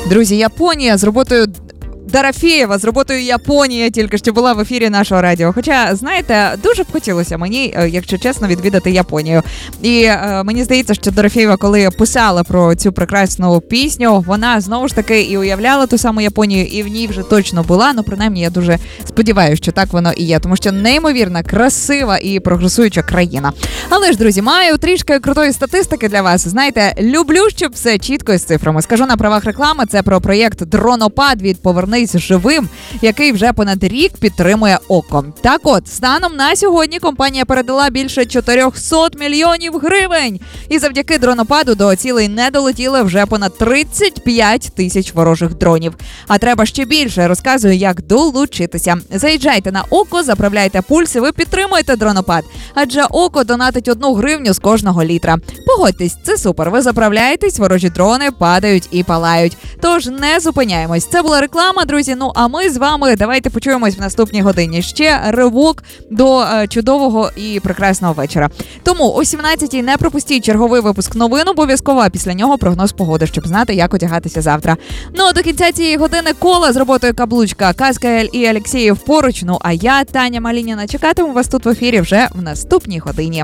Друзі, Японія з роботою Дорофєєва, з роботою Японія тільки що була в ефірі нашого радіо. Хоча, знаєте, дуже б хотілося мені, якщо чесно, відвідати Японію. І мені здається, що Дорофєєва, коли писала про цю прекрасну пісню, вона знову ж таки і уявляла ту саму Японію, і в ній вже точно була. Ну, принаймні, я дуже сподіваюся, що так воно і є. Тому що неймовірна, красива і прогресуюча країна. Але ж, друзі, маю трішки крутої статистики для вас. Знаєте, люблю, щоб все чітко із цифрами. Скажу на правах реклами, це про проєкт «Дронопад» від «Повернись живим», який вже понад рік підтримує ОКО. Так от, станом на сьогодні компанія передала більше 400 мільйонів гривень. І завдяки дронопаду до цілей не долетіли вже понад 35 тисяч ворожих дронів. А треба ще більше. Розказую, як долучитися. Заїжджайте на ОКО, заправляйте пульс і ви підтримуєте дронопад. Адже ОКО донатить 1 гривню з кожного літра. Погодьтесь, це супер. Ви заправляєтесь, ворожі дрони падають і палають. Тож не зупиняємось. Це була реклама, друзі. Ну, а ми з вами давайте почуємось в наступній годині. Ще ривок до чудового і прекрасного вечора. Тому о 17-й не пропустіть черговий випуск новин обов'язково, а після нього прогноз погоди, щоб знати, як одягатися завтра. Ну, а до кінця цієї години кола з роботою «Каблучка». Казка і Алексєєв поруч. Ну, а я, Таня Малініна, чекатиму вас тут в ефірі вже в наступній годині.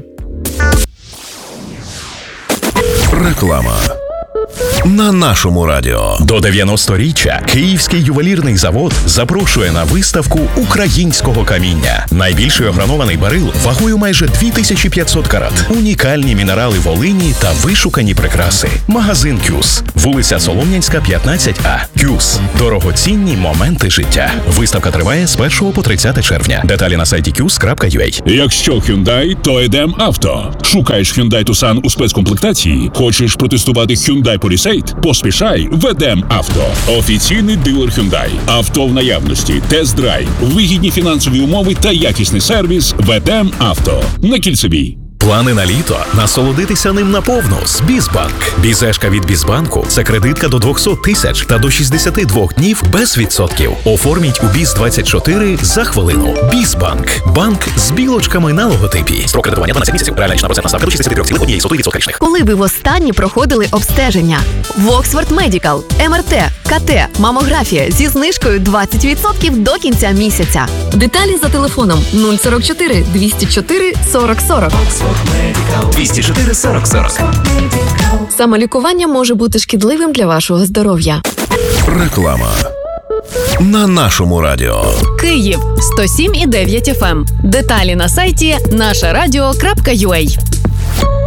Реклама. На нашому радіо. До 90-річчя Київський ювелірний завод запрошує на виставку українського каміння. Найбільший огранований барил вагою майже 2500 карат. Унікальні мінерали Волині та вишукані прикраси. Магазин «Кюс». Вулиця Солом'янська, 15А. «Кюс». Дорогоцінні моменти життя. Виставка триває з 1 по 30 червня. Деталі на сайті kyus.ua. Якщо Hyundai, то йдем авто. Шукаєш Hyundai Tucson у спецкомплектації? Хочеш протестувати Hyundai Palisade? Поспішай, ведем авто. Офіційний дилер Hyundai. Авто в наявності, тест-драйв, вигідні фінансові умови та якісний сервіс. Ведем авто. На Кільцевій. Плани на літо? Насолодитися ним наповну з Бізбанк. Бізешка від Бізбанку – це кредитка до 200 тисяч та до 62 днів без відсотків. Оформіть у Біз-24 за хвилину. Бізбанк. Банк з білочками на логотипі. Строк кредитування 12 місяців. Реальна річна процентна ставка до 63,1% річних. Коли ви востаннє проходили обстеження? В Оксфорд Медикал. МРТ, КТ, мамографія зі знижкою 20% до кінця місяця. Деталі за телефоном 044 204 40 40. 204 40 40. Самолікування може бути шкідливим для вашого здоров'я. Реклама. На нашому радіо. Київ 107,9 FM. Деталі на сайті нашарадіо.ua.